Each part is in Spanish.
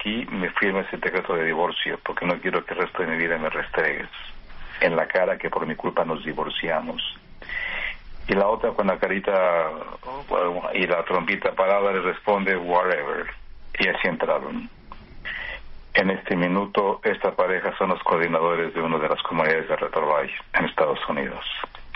aquí me firmes el decreto de divorcio, porque no quiero que el resto de mi vida me restregues en la cara que por mi culpa nos divorciamos. Y la otra con la carita y la trompita parada le responde whatever, y así entraron. En este minuto, esta pareja son los coordinadores de una de las comunidades de Retrobay en Estados Unidos.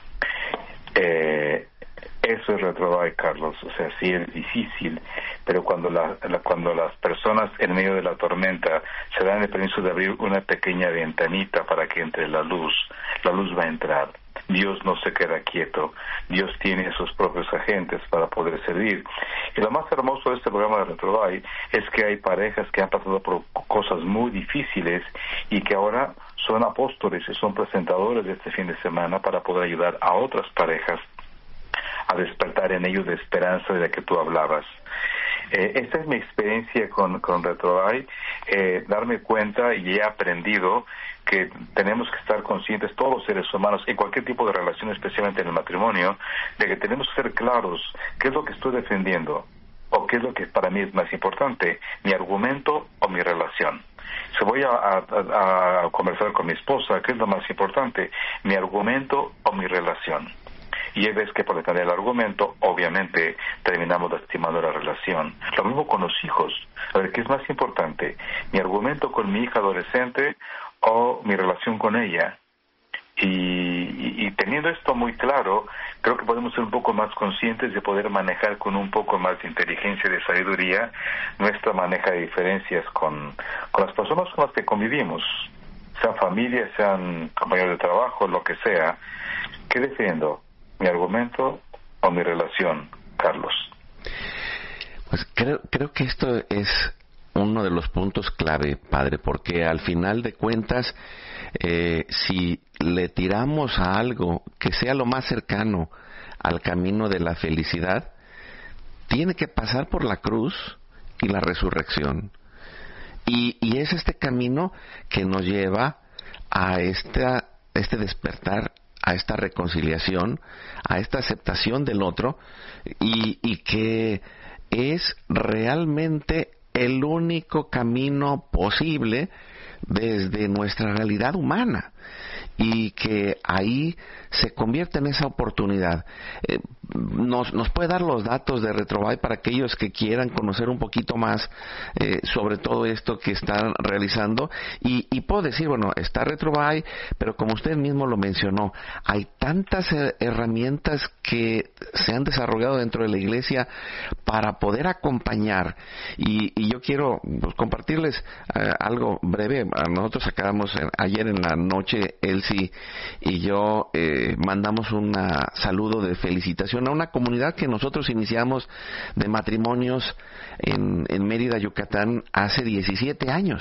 Eso es Retrobay, Carlos. O sea, sí es difícil, pero cuando las personas en medio de la tormenta se dan el permiso de abrir una pequeña ventanita para que entre la luz va a entrar. Dios no se queda quieto. Dios tiene sus propios agentes para poder servir. Y lo más hermoso de este programa de Retrobay es que hay parejas que han pasado por cosas muy difíciles y que ahora son apóstoles y son presentadores de este fin de semana para poder ayudar a otras parejas a despertar en ellos de esperanza de la que tú hablabas. Esta es mi experiencia con Retrobay, darme cuenta, y he aprendido que tenemos que estar conscientes, todos los seres humanos, en cualquier tipo de relación, especialmente en el matrimonio, de que tenemos que ser claros qué es lo que estoy defendiendo o qué es lo que para mí es más importante, mi argumento o mi relación. Si voy a conversar con mi esposa, ¿qué es lo más importante? ¿Mi argumento o mi relación? Y ves que por tener el argumento, obviamente, terminamos lastimando la relación. Lo mismo con los hijos. A ver, ¿qué es más importante? ¿Mi argumento con mi hija adolescente o mi relación con ella? Y teniendo esto muy claro, creo que podemos ser un poco más conscientes de poder manejar con un poco más de inteligencia y de sabiduría nuestra maneja de diferencias con las personas con las que convivimos, sean familias, sean compañeros de trabajo, lo que sea. ¿Qué defiendo? ¿Mi argumento o mi relación, Carlos? Pues creo que esto es uno de los puntos clave, padre, porque al final de cuentas, si le tiramos a algo que sea lo más cercano al camino de la felicidad, tiene que pasar por la cruz y la resurrección. Y es este camino que nos lleva a este despertar, a esta reconciliación, a esta aceptación del otro, y que es realmente el único camino posible desde nuestra realidad humana, y que ahí se convierte en esa oportunidad. Nos puede dar los datos de Retrobay para aquellos que quieran conocer un poquito más sobre todo esto que están realizando, y puedo decir, bueno, está Retrobay, pero como usted mismo lo mencionó, hay tantas herramientas que se han desarrollado dentro de la iglesia para poder acompañar, y yo quiero compartirles algo breve. Nosotros acabamos ayer en la noche, Elsie y yo mandamos un saludo de felicitación a una comunidad que nosotros iniciamos de matrimonios en Mérida, Yucatán, hace 17 años.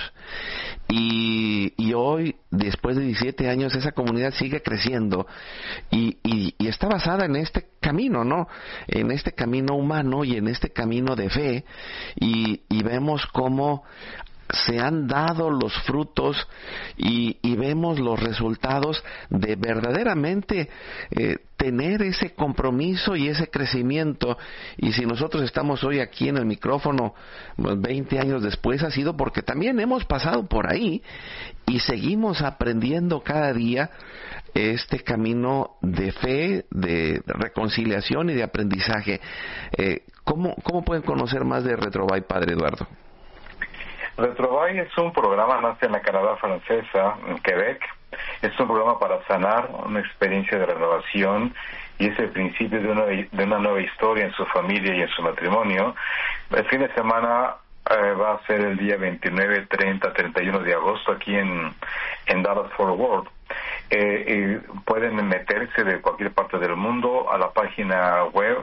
Y hoy, después de 17 años, esa comunidad sigue creciendo y está basada en este camino, ¿no? En este camino humano y en este camino de fe, y vemos cómo se han dado los frutos y vemos los resultados de verdaderamente tener ese compromiso y ese crecimiento. Y si nosotros estamos hoy aquí en el micrófono 20 años después, ha sido porque también hemos pasado por ahí y seguimos aprendiendo cada día este camino de fe, de reconciliación y de aprendizaje. ¿Cómo pueden conocer más de Retrobay, Padre Eduardo? Retrobay es un programa, nace en la Canadá francesa, en Quebec. Es un programa para sanar una experiencia de renovación, y es el principio de una nueva historia en su familia y en su matrimonio. El fin de semana va a ser el día 29, 30, 31 de agosto aquí en Dallas Fort Worth. Pueden meterse de cualquier parte del mundo a la página web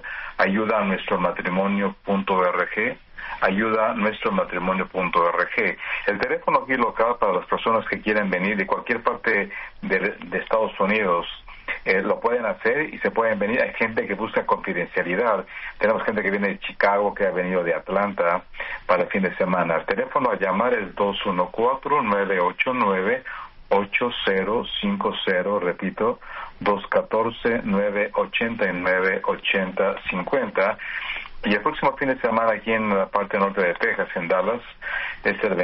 ayudanuestromatrimonio.org, ayudanuestromatrimonio.org. El teléfono aquí local para las personas que quieren venir de cualquier parte de Estados Unidos, lo pueden hacer y se pueden venir. Hay gente que busca confidencialidad. Tenemos gente que viene de Chicago, que ha venido de Atlanta para el fin de semana. El teléfono a llamar es 214-989-8050, repito, 214-989-8050. Y el próximo fin de semana aquí en la parte norte de Texas, en Dallas, es el